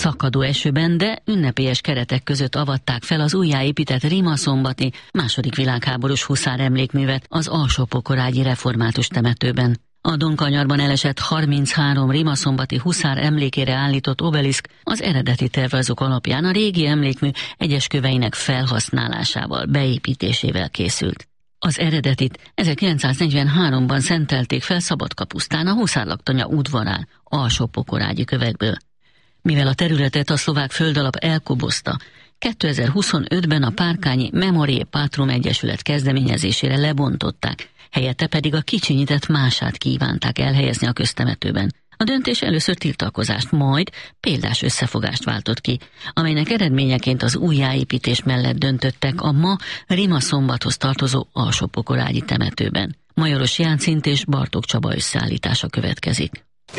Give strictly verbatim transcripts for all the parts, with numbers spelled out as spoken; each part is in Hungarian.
szakadó esőben, de ünnepélyes keretek között avatták fel az újjáépített Rimaszombati második világháborús huszár emlékművet az Alsó-Pokorágyi református temetőben. A Donkanyarban elesett harminchárom rimaszombati huszár emlékére állított obeliszk az eredeti tervrajzok alapján a régi emlékmű egyes köveinek felhasználásával, beépítésével készült. Az eredetit ezerkilencszáznegyvenháromban szentelték fel Szabadkapusztán a huszárlaktanya udvarán, Alsó-Pokorágyi kövekből. Mivel a területet a szlovák földalap elkobozta, kétezer-huszonötben a Párkányi Memorie Patrum Egyesület kezdeményezésére lebontották, helyette pedig a kicsinyített mását kívánták elhelyezni a köztemetőben. A döntés először tiltakozást, majd példás összefogást váltott ki, amelynek eredményeként az újjáépítés mellett döntöttek a ma Rimaszombathoz tartozó Alsó-Pokorágyi temetőben. Majoros Jáncint és Bartók Csaba összeállítása következik.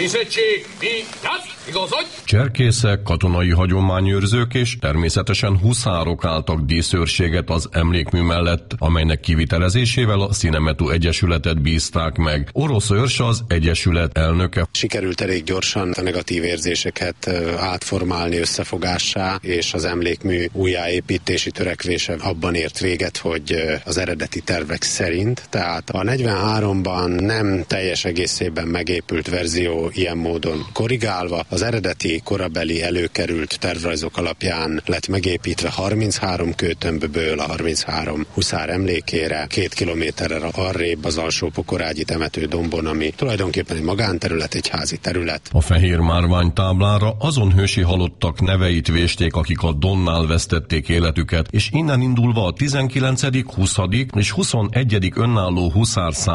Cserkészek, katonai hagyományőrzők és természetesen huszárok álltak díszőrséget az emlékmű mellett, amelynek kivitelezésével a Színemetú Egyesületet bízták meg. Orosz Őrs az egyesület elnöke. Sikerült elég gyorsan a negatív érzéseket átformálni összefogássá, és az emlékmű újjáépítési törekvése abban ért véget, hogy az eredeti tervek szerint, tehát a negyvenháromban nem teljes egészében megépült verzió ilyen módon korrigálva, az eredeti korabeli előkerült tervrajzok alapján lett megépítve harminchárom kőtömbből a harminchárom huszár emlékére, két kilométerre arrébb az Alsó-Pokorágyi temető dombon, ami tulajdonképpen egy magánterület, egy házi terület. A fehér márványtáblára azon hősi halottak neveit vésték, akik a Donnál vesztették életüket, és innen indulva a tizenkilencedik, huszadik és huszonegyedik önálló huszár